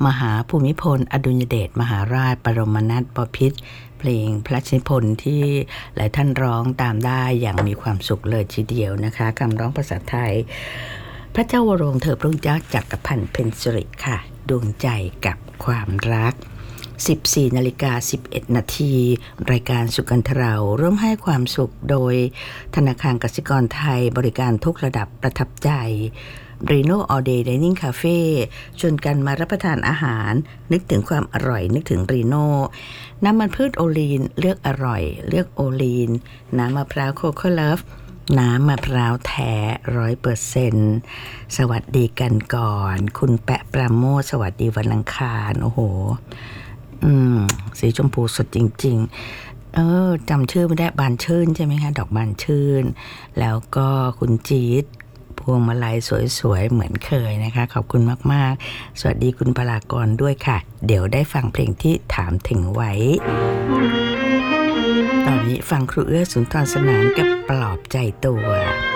มหาภูมิพลอดุลยเดชมหาราชบรมนาถบพิตรเพลงพระราชนิพนธ์ที่หลายท่านร้องตามได้อย่างมีความสุขเลยทีเดียวนะคะคำร้องภาษาไทยพระเจ้าวโรงเธอพระองค์เจ้าจักรพันธ์เพ็ญสิริค่ะดวงใจกับความรัก14:11 นาทีรายการสุกันทเราร่วมให้ความสุขโดยธนาคารกสิกรไทยบริการทุกระดับประทับใจReno All Day Dining Cafe ชวนกันมารับประทานอาหารนึกถึงความอร่อยนึกถึง Reno น้ำมันพืชโอลีนเลือกอร่อยเลือกโอลีนน้ำมะพร้าวโคโค่เลิฟน้ำมะพร้าวแท้ 100% สวัสดีกันก่อนคุณแปะปราโมชสวัสดีวันอังคารโอ้โหสีชมพูสดจริงๆจำชื่อไม่ได้บานชื่นใช่ไหมคะดอกบานชื่นแล้วก็คุณจี๊ดพวงมาลัยสวยๆเหมือนเคยนะคะขอบคุณมากๆสวัสดีคุณปรากรด้วยค่ะเดี๋ยวได้ฟังเพลงที่ถามถึงไว้ตอนนี้ฟังครูเอื้อสุนทรสนานกับปลอบใจตัว